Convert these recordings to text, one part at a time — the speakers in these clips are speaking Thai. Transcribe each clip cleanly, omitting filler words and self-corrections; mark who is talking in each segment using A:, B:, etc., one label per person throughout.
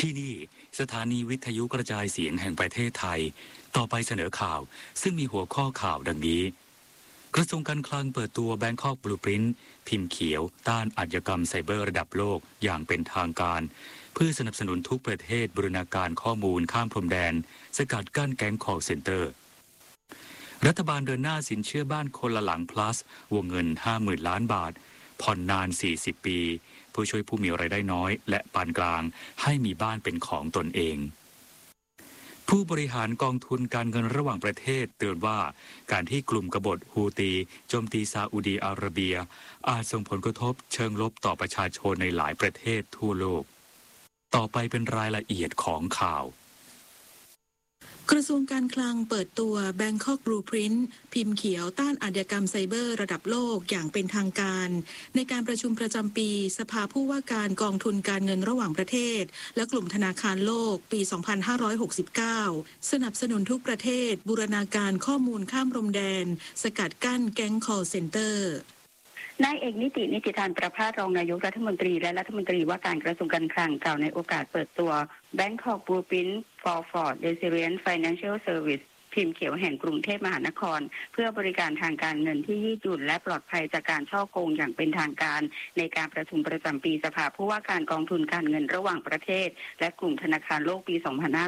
A: ที่นี่สถานีวิทยุกระจายเสียงแห่งประเทศไทยต่อไปเสนอข่าวซึ่งมีหัวข้อข่าวดังนี้กระทรวงการคลังเปิดตัว Bangkok Blueprint พิมพ์เขียวต้านอาชญากรรมไซเบอร์ระดับโลกอย่างเป็นทางการเพื่อสนับสนุนทุกประเทศบูรณาการข้อมูลข้ามพรมแดนสกัดกั้นแก๊ง call center รัฐบาลเดินหน้าสินเชื่อบ้านคนละหลัง plus วงเงิน 50,000 ล้านบาทผ่อนนาน 40 ปีเพื่อช่วยผู้มีรายได้น้อยและปานกลางให้มีบ้านเป็นของตนเองผู้บริหารกองทุนการเงินระหว่างประเทศเตือนว่าการที่กลุ่มกบฏฮูตีโจมตีซาอุดีอาระเบียอาจส่งผลกระทบเชิงลบต่อประชาชนในหลายประเทศทั่วโลกต่อไปเป็นรายละเอียดของข่าว
B: กระทรวงการคลังเปิดตัว Bangkok Blueprint พิมพ์เขียวต้านอาชญากรรมไซเบอร์ระดับโลกอย่างเป็นทางการในการประชุมประจำปีสภาผู้ว่าการกองทุนการเงินระหว่างประเทศและกลุ่มธนาคารโลกปี 2569 สนับสนุนทุกประเทศบูรณาการข้อมูลข้ามพรมแดนสกัดกั้นแก๊ง call center
C: นายเอกนิติธานประภาสรองนายกรัฐมนตรีและรัฐมนตรีว่าการกระทรวงการคลังกล่าวในโอกาสเปิดตัว Bangkok Blueprint for Resilient Financial Service พิมพ์เขียวแห่งกรุงเทพมหานครเพื่อบริการทางการเงินที่ยืดหยุ่นและปลอดภัยจากการฉ้อโกงอย่างเป็นทางการในการประชุมประจำปีสภาผู้ว่าการกองทุนการเงินระหว่างประเทศและกลุ่มธนาคารโลกปี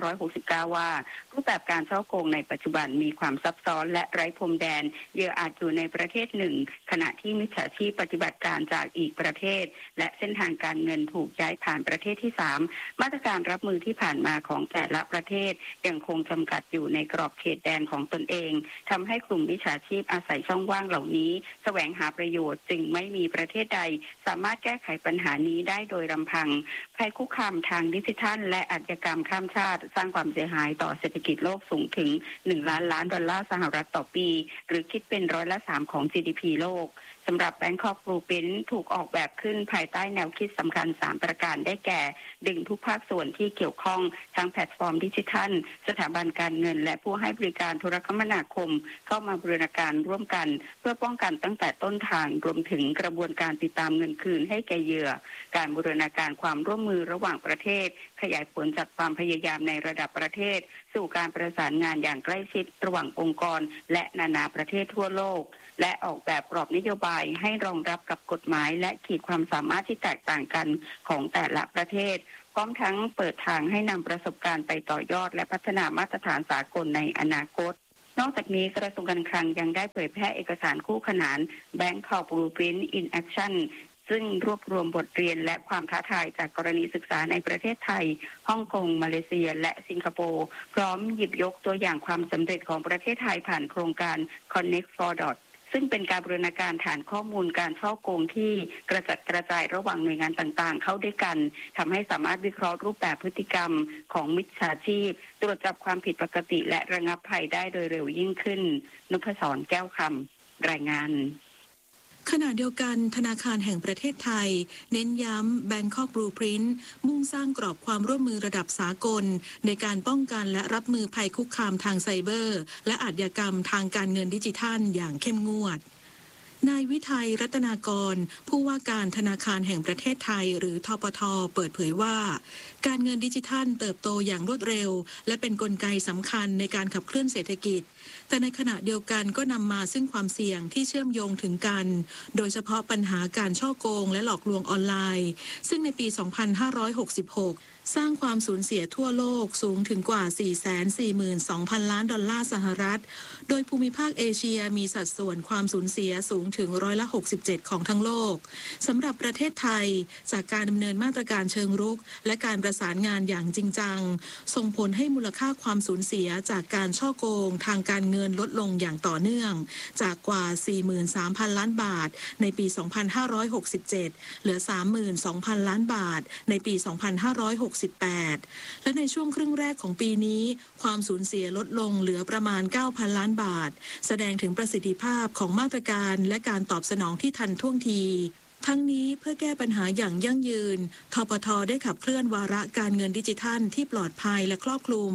C: 2569 ว่ารูปแบบการฉ้อโกงในปัจจุบันมีความซับซ้อนและไร้พรมแดนเหยื่ออาจอยู่ในประเทศหนึ่งขณะที่มิจฉาชีพปฏิบัติการจากอีกประเทศและเส้นทางการเงินถูกย้ายผ่านประเทศที่ 3มาตรการรับมือที่ผ่านมาของแต่ละประเทศยังคงจำกัดอยู่ในกรอบเขตแดนของตนเองทำให้กลุ่มมิจฉาชีพอาศัยช่องว่างเหล่านี้แสวงหาประโยชน์จึงไม่มีประเทศใดสามารถแก้ไขปัญหานี้ได้โดยลำพังภัยคุกคามทางดิจิทัลและอาชญากรรมข้ามชาติสร้างความเสียหายต่อเศรษฐกิจโลกสูงถึง1 ล้านล้านดอลลาร์สหรัฐต่อปีหรือคิดเป็น3%ของ GDP โลกสำหรับ Bangkok Blueprint ถูกออกแบบขึ้นภายใต้แนวคิดสำคัญ3ประการได้แก่ดึงทุกภาคส่วนที่เกี่ยวข้องทั้งแพลตฟอร์มดิจิทัลสถาบันการเงินและผู้ให้บริการโทรคมนาคมเข้ามาบูรณาการร่วมกันเพื่อป้องกันตั้งแต่ต้นทางรวมถึงกระบวนการติดตามเงินคืนให้แก่เหยื่อการบูรณาการความร่วมมือระหว่างประเทศขยายผลจากความพยายามในระดับประเทศสู่การประสานงานอย่างใกล้ชิดระหว่างองค์กรและนานาประเทศทั่วโลกและออกแบบกรอบนโยบายให้รองรับกับกฎหมายและขีดความสามารถที่แตกต่างกันของแต่ละประเทศพร้อมทั้งเปิดทางให้นำประสบการณ์ไปต่อยอดและพัฒนามาตรฐานสากลในอนาคตนอกจากนี้กระทรวงการคลังยังได้เผยแพร่เอกสารคู่ขนาน Bangkok Blueprint in Action ซึ่งรวบรวมบทเรียนและความท้าทายจากกรณีศึกษาในประเทศไทยฮ่องกงมาเลเซียและสิงคโปร์พร้อมหยิบยกตัวอย่างความสำเร็จของประเทศไทยผ่านโครงการ Connect for Dotซึ่งเป็นการบูรณาการฐานข้อมูลการฉ้อโกงที่กระจัดกระจายระหว่างหน่วยงานต่างๆเข้าด้วยกันทำให้สามารถวิเคราะห์รูปแบบพฤติกรรมของมิจฉาชีพตรวจจับความผิดปกติและระงับภัยได้โดยเร็วยิ่งขึ้นนพศรแก้วคำรายงาน
B: ขณะเดียวกันธนาคารแห่งประเทศไทยเน้นย้ำ Bangkok Blueprint มุ่งสร้างกรอบความร่วมมือระดับสากลในการป้องกันและรับมือภัยคุกคามทางไซเบอร์และอาชญากรรมทางการเงินดิจิทัลอย่างเข้มงวดนายวิทัยรัตนากรผู้ว่าการธนาคารแห่งประเทศไทยหรือธปท.เปิดเผยว่าการเงินดิจิทัลเติบโตอย่างรวดเร็วและเป็นกลไกสำคัญในการขับเคลื่อนเศรษฐกิจแต่ในขณะเดียวกันก็นำมาซึ่งความเสี่ยงที่เชื่อมโยงถึงกันโดยเฉพาะปัญหาการฉ้อโกงและหลอกลวงออนไลน์ซึ่งในปี 2566 สร้างความสูญเสียทั่วโลกสูงถึงกว่า 442,000 ล้านดอลลาร์สหรัฐโดยภูมิภาคเอเชียมีสัดส่วนความสูญเสียสูงถึง67%ของทั้งโลกสำหรับประเทศไทยจากการดำเนินมาตรการเชิงรุกและการประสานงานอย่างจริงจังส่งผลให้มูลค่าความสูญเสียจากการฉ้อโกงทางการเงินลดลงอย่างต่อเนื่องจากกว่า 43,000 ล้านบาทในปี 2567 เหลือ 32,000 ล้านบาทในปี 2568 และในช่วงครึ่งแรกของปีนี้ความสูญเสียลดลงเหลือประมาณ 9,000 ล้านบาทแสดงถึงประสิทธิภาพของมาตรการและการตอบสนองที่ทันท่วงทีทั้งนี้เพื่อแก้ปัญหาอย่างยั่งยืนธปท.ได้ขับเคลื่อนวาระการเงินดิจิทัลที่ปลอดภัยและครอบคลุม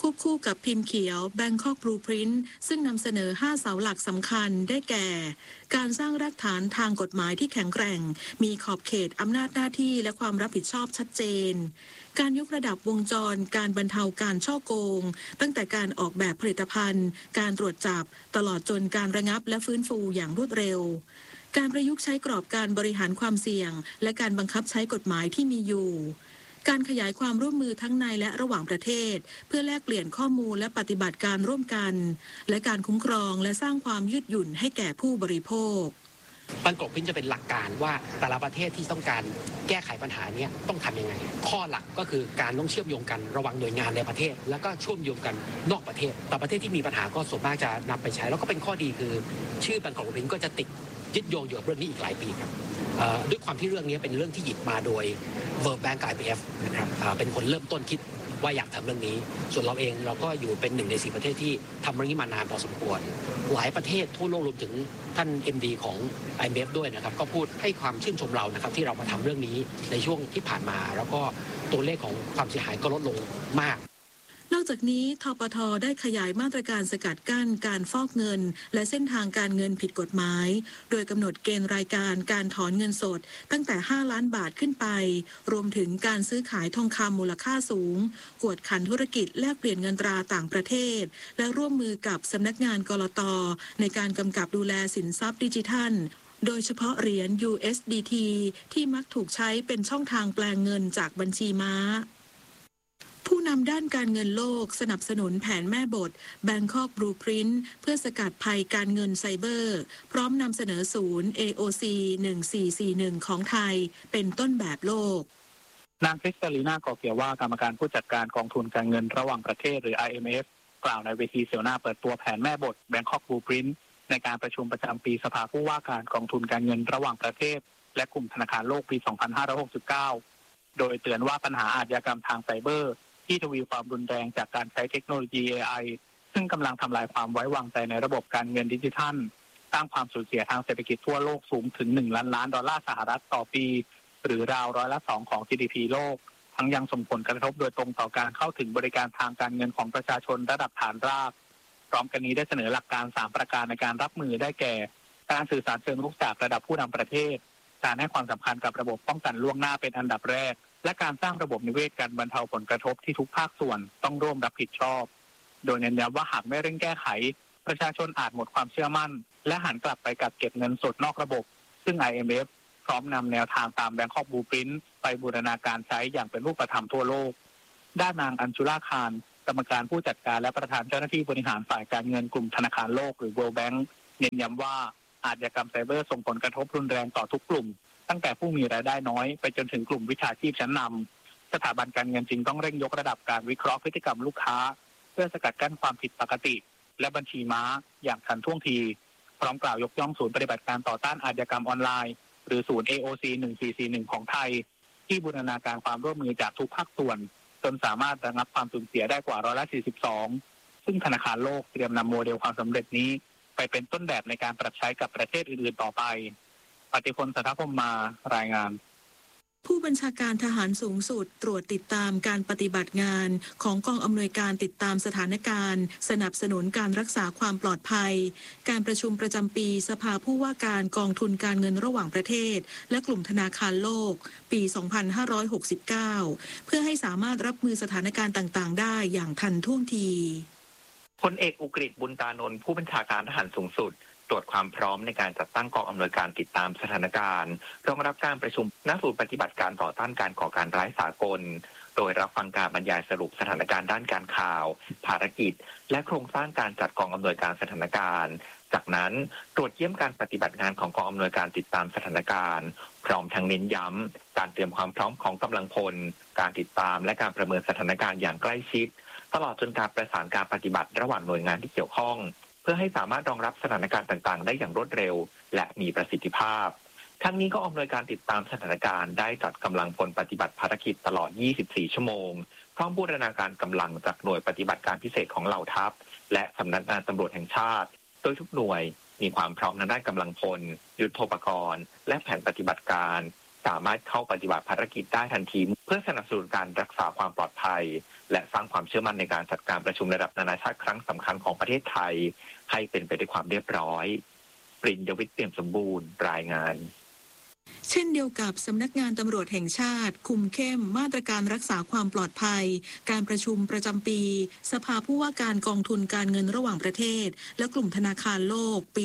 B: ควบคู่กับพิมพ์เขียว Bangkok Blueprint ซึ่งนำเสนอ 5 เสาหลักสำคัญได้แก่ การสร้างรากฐานทางกฎหมายที่แข็งแกร่ง มีขอบเขตอำนาจหน้าที่และความรับผิดชอบชัดเจน การยกระดับวงจรการบรรเทาการฉ้อโกง ตั้งแต่การออกแบบผลิตภัณฑ์ การตรวจจับ ตลอดจนการระงับและฟื้นฟูอย่างรวดเร็ว การประยุกต์ใช้กรอบการบริหารความเสี่ยง และการบังคับใช้กฎหมายที่มีอยู่ การขยายความร่วมมือทั้งในและระหว่างประเทศ เพื่อแลกเปลี่ยนข้อมูลและปฏิบัติการร่วมกัน และการคุ้มครองและสร้างความยืดหยุ่นให้แก่ผู้บริโภค
D: Bangkok Blueprintจะเป็นหลักการว่าแต่ละประเทศที่ต้องการแก้ไขปัญหานี้ต้องทำยังไงข้อหลักก็คือการต้องเชื่อมโยงกันระหว่างหน่วยงานในประเทศแล้วก็เชื่อมโยงกันนอกประเทศแต่ประเทศที่มีปัญหาก็ส่วนมากจะนำไปใช้แล้วก็เป็นข้อดีคือชื่อ Bangkok Blueprint ก็จะติดยึดโยงอยู่กับเรื่องนี้อีกหลายปีครับด้วยความที่เรื่องนี้เป็นเรื่องที่หยิบมาโดย World Bank IMF นะครับเป็นคนเริ่มต้นคิดว่าอยากทำเรื่องนี้ส่วนเราเองเราก็อยู่เป็น1 ใน 4ประเทศที่ทำเรื่องนี้มานานพอสมควรหลายประเทศทั่วโลกรวมถึงท่าน MD ของ IMF ด้วยนะครับก็พูดให้ความชื่นชมเรานะครับที่เรามาทำเรื่องนี้ในช่วงที่ผ่านมาแล้วก็ตัวเลขของความเสียหายก็ลดลงมาก
B: นอกจากนี้ธปท.ได้ขยายมาตรการสกัดกั้นการฟอกเงินและเส้นทางการเงินผิดกฎหมายโดยกำหนดเกณฑ์รายการการถอนเงินสดตั้งแต่5 ล้านบาทขึ้นไปรวมถึงการซื้อขายทองคำมูลค่าสูงกวดขันธุรกิจแลกเปลี่ยนเงินตราต่างประเทศและร่วมมือกับสำนักงานกลต.ในการกำกับดูแลสินทรัพย์ดิจิทัลโดยเฉพาะเหรียญ USDT ที่มักถูกใช้เป็นช่องทางแปลงเงินจากบัญชีม้าผู้นำด้านการเงินโลกสนับสนุนแผนแม่บท Bangkok Blueprint เพื่อสกัดภัยการเงินไซเบอร์พร้อมนำเสนอศูนย์ AOC 1441ของไทยเป็นต้นแบบโลก
E: นางคริสตาลีนา กอเกียว่ากรรมการผู้จัดการกองทุนการเงินระหว่างประเทศหรือ IMF กล่าวในเวทีเสวนาเปิดตัวแผนแม่บท Bangkok Blueprint ในการประชุมประจำปีสภาผู้ว่าการกองทุนการเงินระหว่างประเทศและกลุ่มธนาคารโลกปี 2569 โดยเตือนว่าปัญหาอาชญากรรมทางไซเบอร์ที่ทวีความรุนแรงจากการใช้เทคโนโลยี AI ซึ่งกำลังทำลายความไว้วางใจในระบบการเงินดิจิทัลสร้างความสูญเสียทางเศรษฐกิจทั่วโลกสูงถึง$1 ล้านต่อปีหรือราว2%ของ GDP โลกทั้งยังส่งผลกระทบโดยตรงต่อการเข้าถึงบริการทางการเงินของประชาชนระดับฐานรากพร้อมกันนี้ได้เสนอหลักการ3ประการในการรับมือได้แก่การสื่อสารเชิงรุกจากระดับผู้นำประเทศการให้ความสำคัญกับระบบป้องกันล่วงหน้าเป็นอันดับแรกและการสร้างระบบนิเวศการบรรเทาผลกระทบที่ทุกภาคส่วนต้องร่วมรับผิดชอบโดยเน้นย้ำว่าหากไม่เร่งแก้ไขประชาชนอาจหมดความเชื่อมั่นและหันกลับไปกักเก็บเงินสดนอกระบบซึ่ง IMF พร้อมนำแนวทางตาม Bangkok Blueprint ไปบูรณาการใช้อย่างเป็นรูปธรรมทั่วโลกด้านนางอัญชุลาคารกรรมการผู้จัดการและประธานเจ้าหน้าที่บริหารฝ่ายการเงินกลุ่มธนาคารโลกหรือ World Bank เน้นย้ำว่าอาชญากรรมไซเบอร์ส่งผลกระทบรุนแรงต่อทุกกลุ่มตั้งแต่ผู้มีรายได้น้อยไปจนถึงกลุ่มวิชาชีพชั้นนำสถาบันการเงินจึงต้องเร่งยกระดับการวิเคราะห์พฤติกรรมลูกค้าเพื่อสกัดกั้นความผิดปกติและบัญชีม้าอย่างทันท่วงทีพร้อมกล่าวยกย่องศูนย์ปฏิบัติการต่อต้านอาชญากรรมออนไลน์หรือศูนย์ AOC 1441ของไทยที่บูรณาการความร่วมมือจากทุกภาคส่วนจนสามารถระงับความสูญเสียได้กว่า42%ซึ่งธนาคารโลกเตรียมนำโมเดลความสำเร็จนี้ไปเป็นต้นแบบในการปรับใช้กับประเทศอื่นๆต่อไปปฏิพล สัทธพรหมารายงาน
B: ผู้บัญชาการทหารสูงสุดตรวจติดตามการปฏิบัติงานของกองอำนวยการติดตามสถานการณ์สนับสนุนการรักษาความปลอดภัยการประชุมประจำปีสภาผู้ว่าการกองทุนการเงินระหว่างประเทศและกลุ่มธนาคารโลกปี 2569 เพื่อให้สามารถรับมือสถานการณ์ต่างๆได้อย่างทันท่วงที
F: พลเอกอุกฤษ บุญตานนท์ผู้บัญชาการทหารสูงสุดตรวจความพร้อมในการจัดตั้งกองอำนวยการติดตามสถานการณ์รองรับการประชุมณศูนย์ปฏิบัติการต่อต้านการก่อการร้ายสากลโดยรับฟังการบรรยายสรุปสถานการณ์ด้านการข่าวภารกิจและโครงสร้างการจัดกองอำนวยการสถานการณ์จากนั้นตรวจเยี่ยมการปฏิบัติงานของกองอำนวยการติดตามสถานการณ์พร้อมทั้งเน้นย้ำการเตรียมความพร้อมของกำลังพลการติดตามและการประเมินสถานการณ์อย่างใกล้ชิดตลอดจนการประสานการปฏิบัติระหว่างหน่วยงานที่เกี่ยวข้องเพื่อให้สามารถรองรับสถานการณ์ต่างๆได้อย่างรวดเร็วและมีประสิทธิภาพทั้งนี้ก็อำนวยการติดตามสถานการณ์ได้จัดกำลังพลปฏิบัติภารกิจตลอด 24 ชั่วโมงพร้อมบูรณาการกำลังจากหน่วยปฏิบัติการพิเศษของเหล่าทัพและสำนักงานตำรวจแห่งชาติโดยทุกหน่วยมีความพร้อมในด้านกำลังพลยุทโธปกรณ์และแผนปฏิบัติการสามารถเข้าปฏิบัติภารกิจได้ทันทีเพื่อสนับสนุนการรักษาความปลอดภัยและสร้างความเชื่อมั่นในการจัดการประชุมระดับนานาชาติครั้งสำคัญของประเทศไทยให้เป็นไปด้วยความเรียบร้อยปริญญวิทย์เปี่ยมสมบูรณ์รายงาน
B: เช่นเดียวกับสำนักงานตำรวจแห่งชาติคุมเข้มมาตรการรักษาความปลอดภัยการประชุมประจำปีสภาผู้ว่าการกองทุนการเงินระหว่างประเทศและกลุ่มธนาคารโลกปี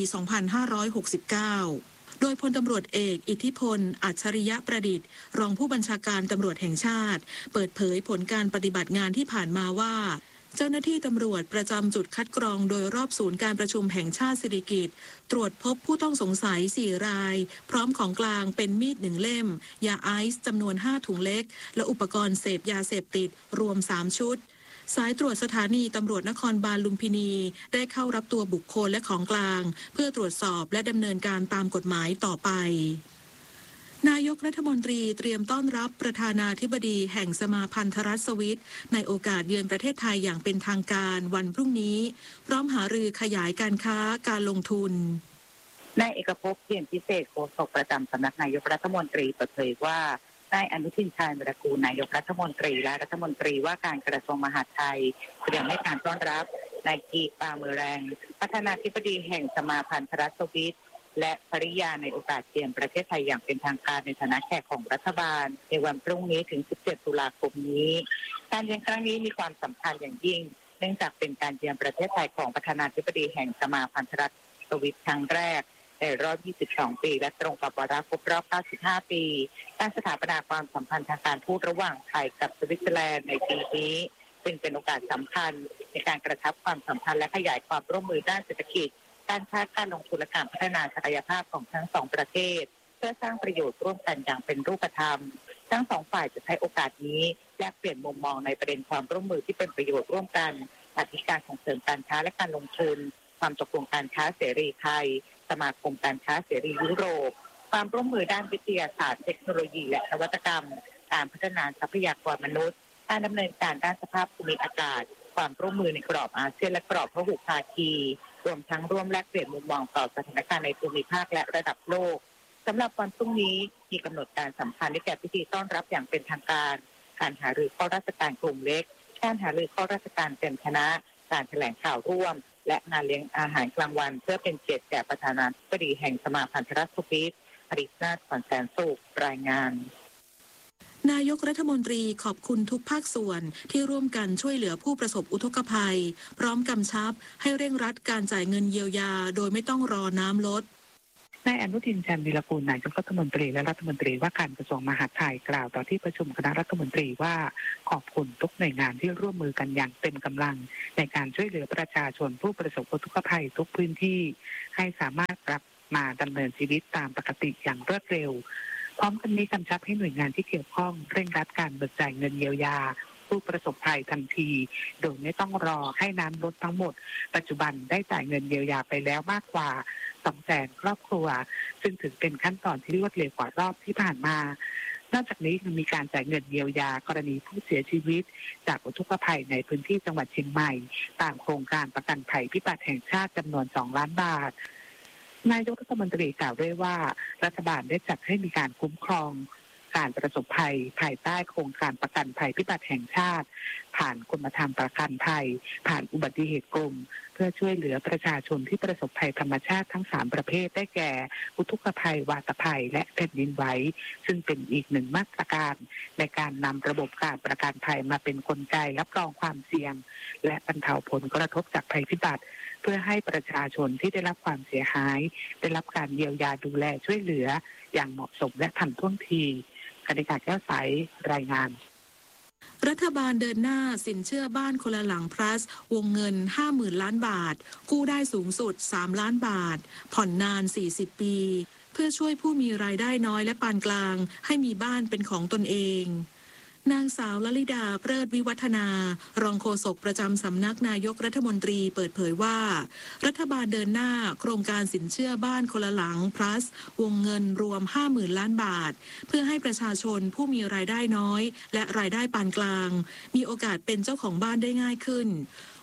B: 2569 โดยพลตำรวจเอกอิทธิพลอัจฉริยะประดิษฐ์รองผู้บัญชาการตำรวจแห่งชาติเปิดเผยผลการปฏิบัติงานที่ผ่านมาว่าเจ้าหน้าที่ตำรวจประจำจุดคัดกรองโดยรอบศูนย์การประชุมแห่งชาติสิริกิติ์ตรวจพบผู้ต้องสงสัย4 รายพร้อมของกลางเป็นมีด1 เล่มยาไอซ์จำนวน5 ถุงเล็กและอุปกรณ์เสพยาเสพติดรวม3 ชุดสายตรวจสถานีตำรวจนครบาลลุมพินีได้เข้ารับตัวบุคคลและของกลางเพื่อตรวจสอบและดำเนินการตามกฎหมายต่อไปนายกรัฐมนตรีเตรียมต้อนรับประธานาธิบดีแห่งสมาพันธรัฐสวิตในโอกาสเยือนประเทศไทยอย่างเป็นทางการวันพรุ่งนี้พร้อมหารือขยายการค้าการลงทุน
G: นายเอกภพเพียรพิเศษโฆษกประจำสำนักนายกรัฐมนตรีเปิดเผยว่านายอนุทินชาญวิรากูลนายกรัฐมนตรีและรัฐมนตรีว่าการกระทรวงมหาดไทยเตรียมให้การต้อนรับนายกีปาเมอแรงประธานาธิบดีแห่งสมาพันธรัฐสวิตและภริยาในโอกาสเยือนประเทศไทยอย่างเป็นทางการในฐานะแขกของรัฐบาลในวันพรุ่งนี้ถึง 17 ตุลาคมนี้การเยือนครั้งนี้มีความสำคัญอย่างยิ่งเนื่องจากเป็นการเยือนประเทศไทยของประธานาธิบดีแห่งสมาพันธรัฐสวิตครั้งแรกในรอบ 22 ปีและตรงกับวาระครบรอบ 95 ปีการสถาปนาความสัมพันธ์ทางการทูตระหว่างไทยกับสวิตเซอร์แลนด์ในปีนี้เป็นโอกาสสำคัญในการกระชับความสัมพันธ์และขยายความร่วมมือด้านเศรษฐกิจการค้าการลงทุนและการพัฒนาศักยภาพของทั้ง2 ประเทศเพื่อสร้างประโยชน์ร่วมกันอย่างเป็นรูปธรรมทั้ง2 ฝ่ายจะใช้โอกาสนี้แลกเปลี่ยนมุมมองในประเด็นความร่วมมือที่เป็นประโยชน์ร่วมกันอธิการส่งเสริมการค้าและการลงทุนความตกลงการค้าเสรีไทยสมาคมการค้าเสรียุโรปความร่วมมือด้านวิทยาศาสตร์เทคโนโลยีและนวัตกรรมการพัฒนาทรัพยากรมนุษย์การดำเนินการด้านสภาพภูมิอากาศความร่วมมือในกรอบอาเซียนและกรอบพหุภาคีรวมทั้งร่วมแลกเปลี่ยนมุมมองต่อสถานการณ์ในภูมิภาคและระดับโลกสำหรับวันพรุ่งนี้มีกำหนดการสำคัญได้แก่พิธีต้อนรับอย่างเป็นทางการหารือข้อราชการกลุ่มเล็กการหารือข้อราชการเต็มคณะการแถลงข่าวร่วมและงานเลี้ยงอาหารกลางวันเพื่อเป็นเกียรติแก่ประธานาธิบดีแห่งสมาพันธรัฐสวิตอริสนาถ ขวัญแสนสุขรายงาน
B: นายกรัฐมนตรีขอบคุณทุกภาคส่วนที่ร่วมกันช่วยเหลือผู้ประสบอุทกภัยพร้อมกำชับให้เร่งรัดการจ่ายเงินเยียวยาโดยไม่ต้องรอน้ำลด
G: นายอนุทินชาญวีรกูลนายกรัฐมนตรีและรัฐมนตรีว่าการกระทรวงมหาดไทยกล่าวต่อที่ประชุมคณะรัฐมนตรีว่าขอบคุณทุกหน่วยงานที่ร่วมมือกันอย่างเต็มกำลังในการช่วยเหลือประชาชนผู้ประสบอุทกภัยทุกพื้นที่ให้สามารถกลับมาดำเนินชีวิตตามปกติอย่างรวดเร็วพร้อมกันนี้กำชับให้หน่วยงานที่เกี่ยวข้องเร่งรัดการเบิกจ่ายเงินเยียวยาผู้ประสบภัยทันทีโดยไม่ต้องรอให้น้ำลดทั้งหมดปัจจุบันได้จ่ายเงินเยียวยาไปแล้วมากกว่า 200,000 ครอบครัวซึ่งถือเป็นขั้นตอนที่รวดเร็วกว่ารอบที่ผ่านมานอกจากนี้ยังมีการจ่ายเงินเยียวยากรณีผู้เสียชีวิตจากอุทกภัยในพื้นที่จังหวัดเชียงใหม่ตามโครงการประกันภัยพิบัติแห่งชาติจำนวน2 ล้านบาทนายกรัฐมนตรีกล่าวด้วยว่ารัฐบาลได้จัดให้มีการคุ้มครองการประสบภัยภายใต้โครงการประกันภัยพิบัติแห่งชาติผ่านกรมธรรม์ประกันภัยผ่านอุบัติเหตุกรมเพื่อช่วยเหลือประชาชนที่ประสบภัยธรรมชาติทั้ง3 ประเภทได้แก่อุทกภัยวาตภัยและแผ่นดินไหวซึ่งเป็นอีกหนึ่งมาตรการในการนำระบบการประกันภัยมาเป็นกลไกรับรองความเสี่ยงและบรรเทาผลกระทบจากภัยพิบัติเพื่อให้ประชาชนที่ได้รับความเสียหายได้รับการเยียวยาดูแลช่วยเหลืออย่างเหมาะสมและทันท่วงทีกนิกาแก้วใสรายงาน
B: รัฐบาลเดินหน้าสินเชื่อบ้านคนละหลัง plus วงเงิน 50,000 ล้านบาทกู้ได้สูงสุด3 ล้านบาทผ่อนนาน40 ปีเพื่อช่วยผู้มีรายได้น้อยและปานกลางให้มีบ้านเป็นของตนเองนางสาวลลิดาเปริศวิวัฒนารองโฆษกประจำสำนักนายกรัฐมนตรีเปิดเผยว่ารัฐบาลเดินหน้าโครงการสินเชื่อบ้านคนละหลัง plus วงเงินรวม 50,000 ล้านบาทเพื่อให้ประชาชนผู้มีรายได้น้อยและรายได้ปานกลางมีโอกาสเป็นเจ้าของบ้านได้ง่ายขึ้น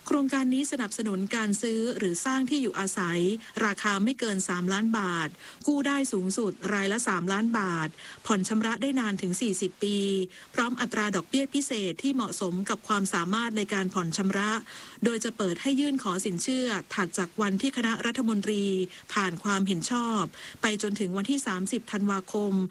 B: โครงการนี้สนับสนุนการซื้อหรือสร้างที่อยู่อาศัยราคาไม่เกิน3 ล้านบาทกู้ได้สูงสุดรายละ3 ล้านบาทผ่อนชำระได้นานถึง40 ปีพร้อมอัตราดอกเบี้ยพิเศษที่เหมาะสมกับความสามารถในการผ่อนชำระโดยจะเปิดให้ยื่นขอสินเชื่อถัดจากวันที่คณะรัฐมนตรีผ่านความเห็นชอบไปจนถึงวันที่30 ธันวาคม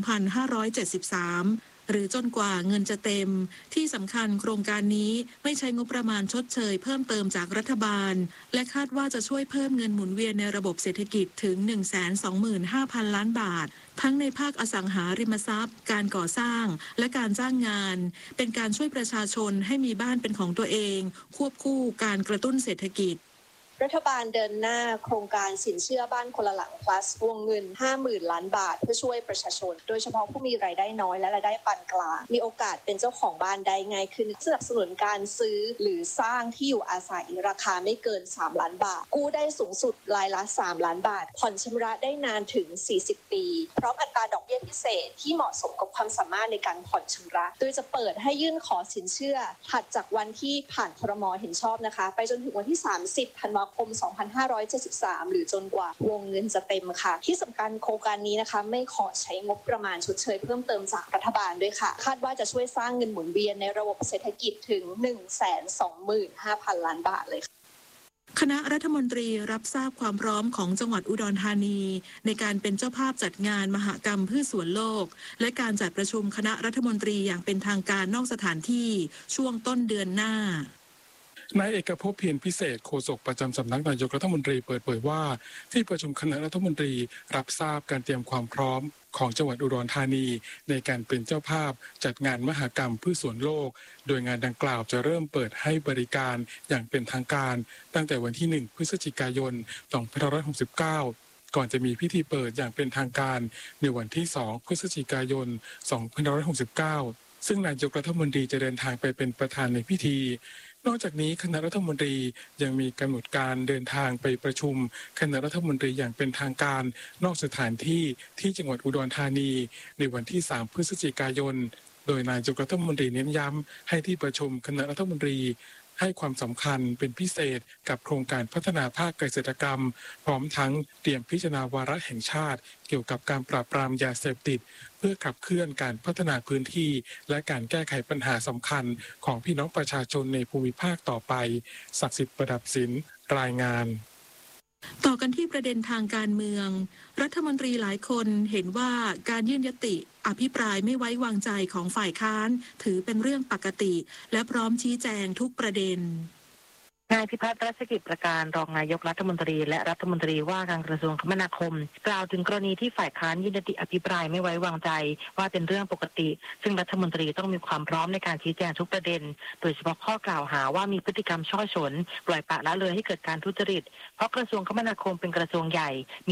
B: 2573หรือจนกว่าเงินจะเต็มที่สำคัญโครงการนี้ไม่ใช้งบประมาณชดเชยเพิ่มเติมจากรัฐบาลและคาดว่าจะช่วยเพิ่มเงินหมุนเวียนในระบบเศรษฐกิจถึง 125,000 ล้านบาททั้งในภาคอสังหาริมทรัพย์ การก่อสร้างและการจ้างงานเป็นการช่วยประชาชนให้มีบ้านเป็นของตัวเองควบคู่การกระตุ้นเศรษฐกิจ
H: รัฐบาลเดินหน้าโครงการสินเชื่อบ้านคนละหลัง plus วงเงิน 50,000 ล้านบาทเพื่อช่วยประชาชนโดยเฉพาะผู้มีรายได้น้อยและรายได้ปานกลางมีโอกาสเป็นเจ้าของบ้านได้ง่ายขึ้นสนับสนุนการซื้อหรือสร้างที่อยู่อาศัยราคาไม่เกิน3 ล้านบาทกู้ได้สูงสุดรายละ3 ล้านบาทผ่อนชำระได้นานถึง40 ปีพร้อมอัตราดอกเบี้ยพิเศษที่เหมาะสมกับความสามารถในการผ่อนชำระโดยจะเปิดให้ยื่นขอสินเชื่อถัดจากวันที่ผ่านครม.เห็นชอบนะคะไปจนถึงวันที่30 ธันวาคม 2573 หรือจนกว่าวงเงินจะเต็มค่ะที่สำคัญโครงการนี้นะคะไม่ขอใช้งบประมาณชดเชยเพิ่มเติมจากรัฐบาลด้วยค่ะคาดว่าจะช่วยสร้างเงินหมุนเวียนในระบบเศรษฐกิจถึง 125,000 ล้านบาทเลยค่ะ
B: คณะรัฐมนตรีรับทราบความพร้อมของจังหวัดอุดรธานีในการเป็นเจ้าภาพจัดงานมหกรรมพืชสวนโลกและการจัดประชุมคณะรัฐมนตรีอย่างเป็นทางการนอกสถานที่ช่วงต้นเดือนหน้านายเอกภพ เพียรพิเศษโฆษกประจำสำนักนายกรัฐมนตรีเปิดเผยว่าที่ประชุมคณะรัฐมนตรีรับทราบการเตรียมความพร้อมของจังหวัดอุดรธานีในการเป็นเจ้าภาพจัดงานมหกรรมพืชสวนโลกโดยงานดังกล่าวจะเริ่มเปิดให้บริการอย่างเป็นทางการตั้งแต่วันที่1 พฤศจิกายน 2569ก่อนจะมีพิธีเปิดอย่างเป็นทางการในวันที่2 พฤศจิกายน 2569ซึ่งนายกรัฐมนตรีจะเดินทางไปเป็นประธานในพิธีนอกจากนี้คณะรัฐมนตรียังมีกำหนดการเดินทางไปประชุมคณะรัฐมนตรีอย่างเป็นทางการนอกสถานที่ที่จังหวัดอุดรธานีในวันที่3 พฤศจิกายนโดยนายกรัฐมนตรีเน้นย้ำให้ที่ประชุมคณะรัฐมนตรีให้ความสำคัญเป็นพิเศษกับโครงการพัฒนาภาคเกษตรกรรมพร้อมทั้งเตรียมพิจารณาวาระแห่งชาติเกี่ยวกับการปราบปรามยาเสพติดเพื่อขับเคลื่อนการพัฒนาพื้นที่และการแก้ไขปัญหาสำคัญของพี่น้องประชาชนในภูมิภาคต่อไปศักดิ์สิทธิ์ประดับศิลป์รายงานต่อกันที่ประเด็นทางการเมืองรัฐมนตรีหลายคนเห็นว่าการยื่นยติอภิปรายไม่ไว้วางใจของฝ่ายค้านถือเป็นเรื่องปกติและพร้อมชี้แจงทุกประเด็น
G: นายพิพัฒน์รัชกิจประการรองนายกรัฐมนตรีและรัฐมนตรีว่าการกระทรวงคมนาคมกล่าวถึงกรณีที่ฝ่ายค้านยื่นยติอภิปรายไม่ไว้วางใจว่าเป็นเรื่องปกติซึ่งรัฐมนตรีต้องมีความพร้อมในการชี้แจงทุกประเด็นโดยเฉพาะข้อกล่าวหาว่ามีพฤติกรรมช่อฉนปล่อยปละละเลยให้เกิดการทุจริตเพราะกระทรวงคมนาคมเป็นกระทรวงใหญ่